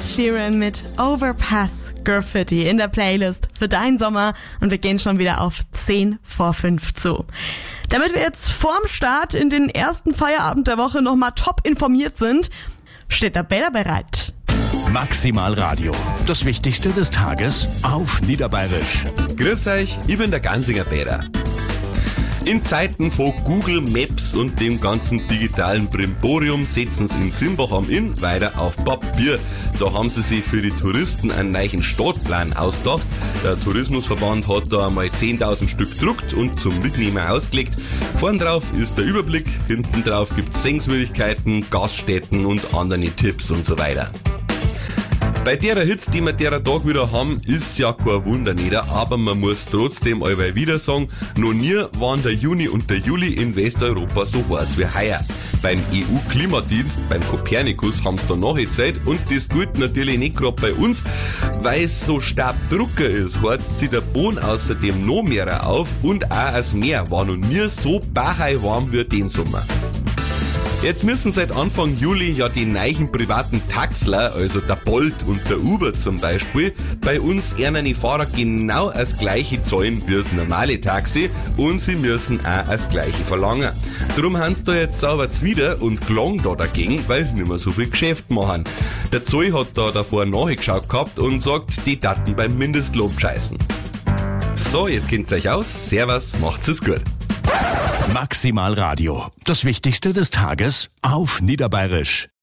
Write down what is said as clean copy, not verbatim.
Sheeran mit Overpass Graffiti in der Playlist für deinen Sommer und wir gehen schon wieder auf 10 vor 5 zu. Damit wir jetzt vorm Start in den ersten Feierabend der Woche nochmal top informiert sind, steht der Bäder bereit. Maximal Radio. Das Wichtigste des Tages auf Niederbayerisch. Grüß euch, ich bin der Gansinger Bäder. In Zeiten von Google Maps und dem ganzen digitalen Brimborium setzen sie in Simbach am Inn weiter auf Papier. Da haben sie sich für die Touristen einen neuen Stadtplan ausgedacht. Der Tourismusverband hat da einmal 10.000 Stück gedruckt und zum Mitnehmen ausgelegt. Vorn drauf ist der Überblick, hinten drauf gibt's Sehenswürdigkeiten, Gaststätten und andere Tipps und so weiter. Bei derer Hits, die wir derer Tag wieder haben, ist ja kein Wunder nicht, aber man muss trotzdem allweil wieder sagen, noch nie waren der Juni und der Juli in Westeuropa so heiß wie heuer. Beim EU-Klimadienst, beim Copernicus, haben sie da nachgezählt und das gilt natürlich nicht gerade bei uns, weil es so stabdrucker ist, heizt sich der Boden außerdem noch mehr auf und auch das Meer war noch nie so warm wie den Sommer. Jetzt müssen seit Anfang Juli ja die neuen privaten Taxler, also der Bolt und der Uber zum Beispiel, bei uns ehren die Fahrer genau das gleiche zahlen wie das normale Taxi und sie müssen auch das gleiche verlangen. Drum haben sie da jetzt sauber zwider und klagen da dagegen, weil sie nicht mehr so viel Geschäft machen. Der Zoll hat da davor nachgeschaut gehabt und sagt, die Daten beim Mindestlohn scheißen. So, jetzt kennt's euch aus. Servus, macht's es gut. Maximal Radio. Das Wichtigste des Tages auf Niederbayerisch.